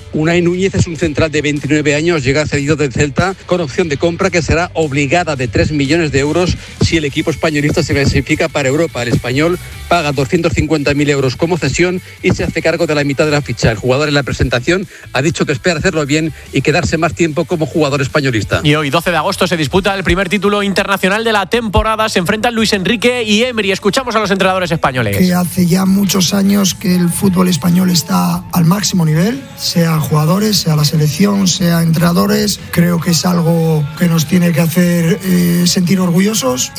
Unai Núñez es un central de 29 años, llega cedido del Celta con opción de compra que será obligada de 3 millones de euros si el equipo españolista se clasifica para Europa. El español paga 250.000 euros como cesión y se hace cargo de la mitad de la ficha. El jugador en la presentación ha dicho que espera hacerlo bien y quedarse más tiempo como jugador españolista. Y hoy, 12 de agosto, se disputa el primer título internacional de la temporada. Se enfrentan Luis Enrique y Emery. Escuchamos a los entrenadores españoles. Que hace ya muchos años que el fútbol español está al máximo nivel, sea jugadores, sea la selección, sea entrenadores. Creo que es algo que nos tiene que hacer sentir orgullosos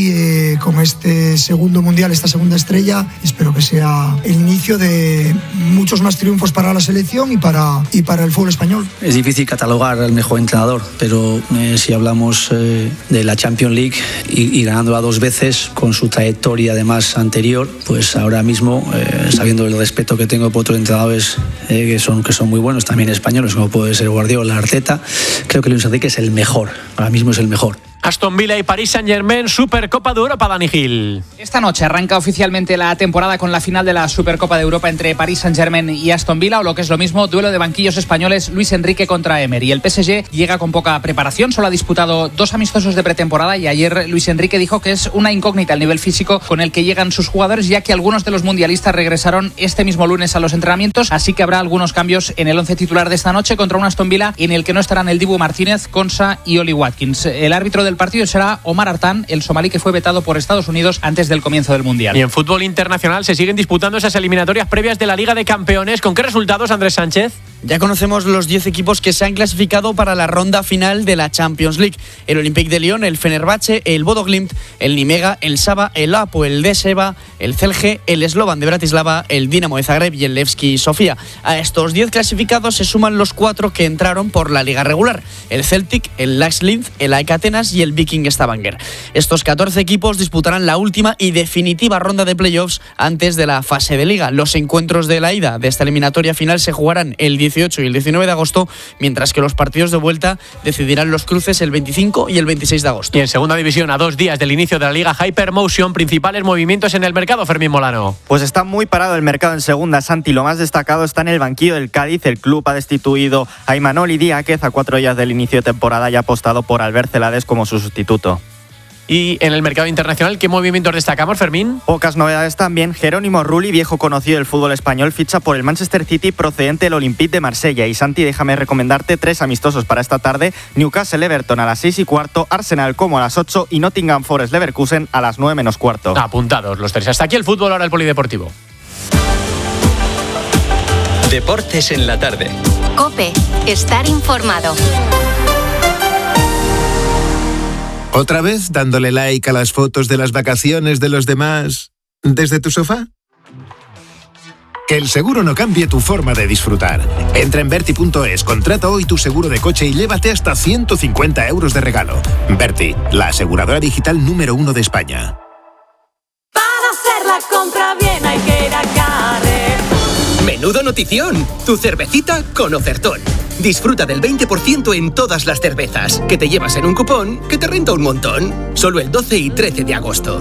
y con este segundo mundial, esta segunda estrella, espero que sea el inicio de muchos más triunfos para la selección y para el fútbol español. Es difícil catalogar al mejor entrenador, pero si hablamos de la Champions League y ganándola 2 veces con su trayectoria además anterior, pues ahora mismo, sabiendo el respeto que tengo por otros entrenadores que son muy buenos, también españoles, como puede ser Guardiola, Arteta, creo que Luis Enrique es el mejor, ahora mismo es el mejor. Aston Villa y Paris Saint-Germain, Supercopa de Europa, Dani Gil. Esta noche arranca oficialmente la temporada con la final de la Supercopa de Europa entre Paris Saint-Germain y Aston Villa, o lo que es lo mismo, duelo de banquillos españoles, Luis Enrique contra Emery. El PSG llega con poca preparación, solo ha disputado 2 amistosos de pretemporada y ayer Luis Enrique dijo que es una incógnita el nivel físico con el que llegan sus jugadores, ya que algunos de los mundialistas regresaron este mismo lunes a los entrenamientos, así que habrá algunos cambios en el 11 titular de esta noche contra un Aston Villa en el que no estarán el Dibu Martínez, Konsa y Oli Watkins. El árbitro del partido será Omar Artan, el somalí que fue vetado por Estados Unidos antes del comienzo del Mundial. Y en fútbol internacional se siguen disputando esas eliminatorias previas de la Liga de Campeones. ¿Con qué resultados, Andrés Sánchez? Ya conocemos los 10 equipos que se han clasificado para la ronda final de la Champions League. El Olympique de Lyon, el Fenerbahce, el Bodo Glimt, el Nimega, el Saba, el Apoel de Seba, el Celje, el Slovan de Bratislava, el Dinamo de Zagreb y el Levski Sofía. A estos 10 clasificados se suman los 4 que entraron por la liga regular: el Celtic, el Lask Linz, el AEK Atenas y el Viking Stavanger. Estos 14 equipos disputarán la última y definitiva ronda de playoffs antes de la fase de liga. Los encuentros de la ida de esta eliminatoria final se jugarán el 18 y el 19 de agosto, mientras que los partidos de vuelta decidirán los cruces el 25 y el 26 de agosto. Y en segunda división, a 2 días del inicio de la Liga Hypermotion, principales movimientos en el mercado, Fermín Molano. Pues está muy parado el mercado en segunda, Santi. Lo más destacado está en el banquillo del Cádiz. El club ha destituido a Imanol Díaz a 4 días del inicio de temporada y ha apostado por Albert Celades como su sustituto. Y en el mercado internacional, ¿qué movimientos destacamos, Fermín? Pocas novedades también. Jerónimo Rulli, viejo conocido del fútbol español, ficha por el Manchester City procedente del Olympique de Marsella. Y Santi, déjame recomendarte 3 amistosos para esta tarde: Newcastle-Everton a las 6:15, Arsenal como a las 8 y Nottingham Forest-Leverkusen a las 9:15. Apuntados los 3. Hasta aquí el fútbol, ahora el polideportivo. Deportes en la tarde. COPE. Estar informado. ¿Otra vez dándole like a las fotos de las vacaciones de los demás desde tu sofá? Que el seguro no cambie tu forma de disfrutar. Entra en Verti.es, contrata hoy tu seguro de coche y llévate hasta 150 euros de regalo. Verti, la aseguradora digital número 1 de España. Para hacer la compra bien hay que ir a Carrefour. ¡Menudo notición! Tu cervecita con ofertón. Disfruta del 20% en todas las cervezas, que te llevas en un cupón que te renta un montón. Solo el 12 y 13 de agosto.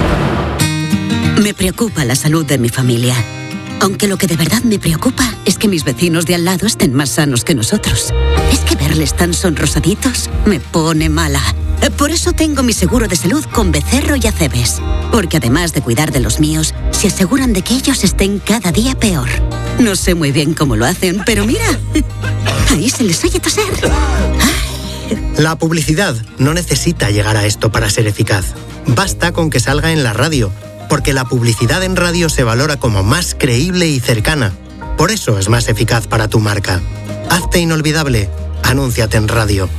Me preocupa la salud de mi familia. Aunque lo que de verdad me preocupa es que mis vecinos de al lado estén más sanos que nosotros. Es que verles tan sonrosaditos me pone mala. Por eso tengo mi seguro de salud con Becerro y Acebes. Porque además de cuidar de los míos, se aseguran de que ellos estén cada día peor. No sé muy bien cómo lo hacen, pero mira, ahí se les oye toser. La publicidad no necesita llegar a esto para ser eficaz. Basta con que salga en la radio, porque la publicidad en radio se valora como más creíble y cercana. Por eso es más eficaz para tu marca. Hazte inolvidable. Anúnciate en radio.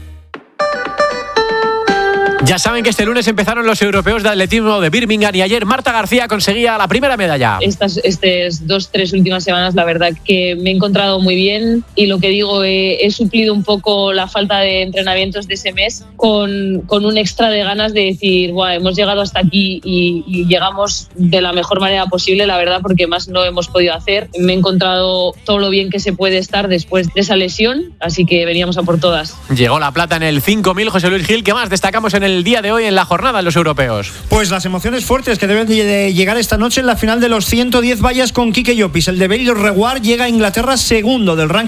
Ya saben que este lunes empezaron los europeos de atletismo de Birmingham y ayer Marta García conseguía la primera medalla. Estas 2-3 últimas semanas, la verdad que me he encontrado muy bien y lo que digo, he suplido un poco la falta de entrenamientos de ese mes con un extra de ganas de decir, hemos llegado hasta aquí y llegamos de la mejor manera posible, la verdad, porque más no hemos podido hacer. Me he encontrado todo lo bien que se puede estar después de esa lesión, así que veníamos a por todas. Llegó la plata en el 5000, José Luis Gil. ¿Qué más destacamos en el día de hoy en la jornada de los europeos? Pues las emociones fuertes que deben de llegar esta noche en la final de los 110 vallas con Quique Llopis. El de Baylor Reguard llega a Inglaterra segundo del ranking